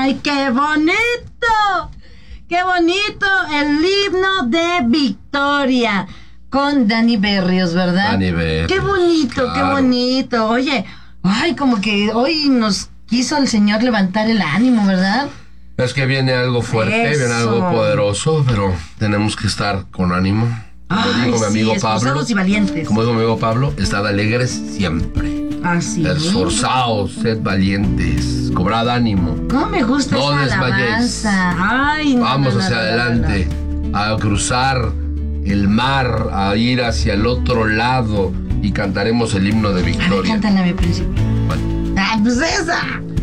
¡Ay, qué bonito! ¡Qué bonito! El himno de Victoria con Dani Berrios, ¿verdad? Dani Berrios. ¡Qué bonito, claro. Qué bonito! Oye, ay, como que hoy nos quiso el Señor levantar el ánimo, ¿verdad? Es que viene algo fuerte, Eso. viene algo poderoso, pero tenemos que estar con ánimo. Como dijo mi amigo Pablo, y valientes. Como dijo mi amigo Pablo, estad alegres siempre. Así. Esforzaos, sed valientes, cobrad ánimo. ¿Cómo me gusta no esa desmayéis. alabanza? Ay, vamos hacia adelante, a cruzar el mar, a ir hacia el otro lado y cantaremos el himno de Victoria. Cántala, mi príncipe. Bueno. ¡Ay, pues esa!